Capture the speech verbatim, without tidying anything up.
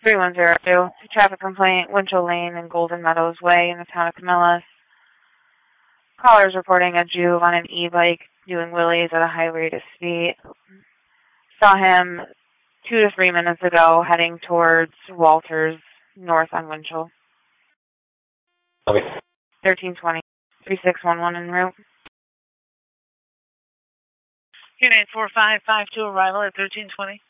three one zero two. Traffic complaint, Winchell Lane and Golden Meadows Way in the town of Camillus. Callers reporting a Jew on an e-bike doing wheelies at a high rate of speed. Saw him two to three minutes ago heading towards Walters, north on Winchell. Okay. thirteen twenty, three six one one en route. Unit four five five two, arrival at thirteen twenty.